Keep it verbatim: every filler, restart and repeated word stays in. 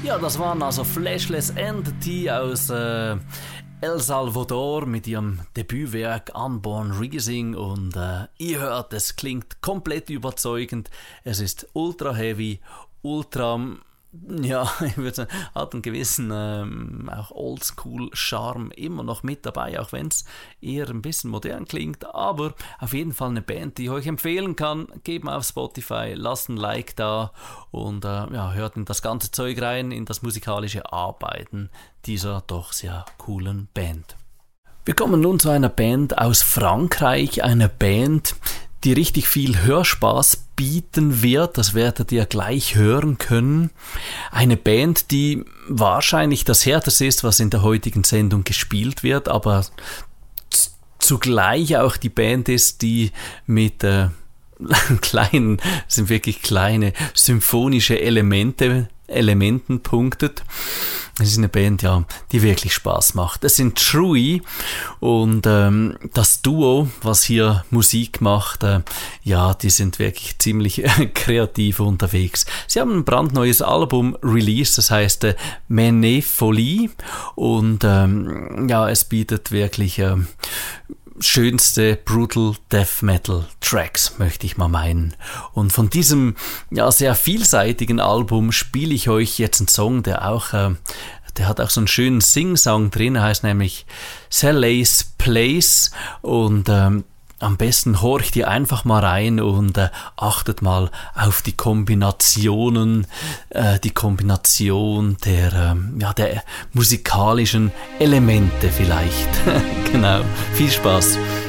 Ja, das waren also Fleshless Entity aus äh, El Salvador mit ihrem Debütwerk Unborn Rising und äh, ihr hört, es klingt komplett überzeugend. Es ist ultra heavy, ultra, ja, ich würde sagen, hat einen gewissen ähm, auch Oldschool-Charme immer noch mit dabei, auch wenn es eher ein bisschen modern klingt, aber auf jeden Fall eine Band, die ich euch empfehlen kann. Gebt mal auf Spotify, lasst ein Like da und äh, ja, hört in das ganze Zeug rein, in das musikalische Arbeiten dieser doch sehr coolen Band. Wir kommen nun zu einer Band aus Frankreich, eine Band, die richtig viel Hörspaß bieten wird, das werdet ihr gleich hören können. Eine Band, die wahrscheinlich das Härteste ist, was in der heutigen Sendung gespielt wird, aber z- zugleich auch die Band ist, die mit äh, kleinen, sind wirklich kleine symphonische Elemente, Elementen punktet. Es ist eine Band, ja, die wirklich Spaß macht. Es sind Trui und ähm, das Duo, was hier Musik macht, äh, ja, die sind wirklich ziemlich äh, kreativ unterwegs. Sie haben ein brandneues Album released, das heißt äh, Mene Folie und ähm, ja, es bietet wirklich äh, schönste Brutal Death Metal Tracks, möchte ich mal meinen. Und von diesem ja sehr vielseitigen Album spiele ich euch jetzt einen Song, der auch, äh, der hat auch so einen schönen Sing-Song drin, er heißt nämlich Sally's Place und ähm, am besten horcht ihr einfach mal rein und äh, achtet mal auf die Kombinationen, äh, die Kombination der, ähm, ja, der musikalischen Elemente vielleicht. Genau, viel Spaß.